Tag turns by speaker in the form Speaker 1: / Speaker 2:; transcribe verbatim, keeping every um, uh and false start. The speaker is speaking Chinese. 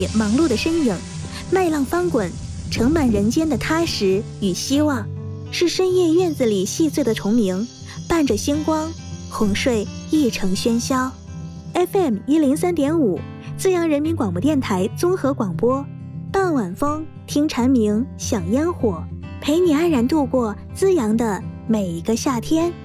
Speaker 1: 忙碌的身影，麦浪翻滚，盛满人间的踏实与希望，是深夜院子里细碎的虫鸣，伴着星光，哄睡一城喧嚣。 F M 一零三点五，资阳人民广播电台综合广播，傍晚风，听蝉鸣，响烟火，陪你安然度过资阳的每一个夏天。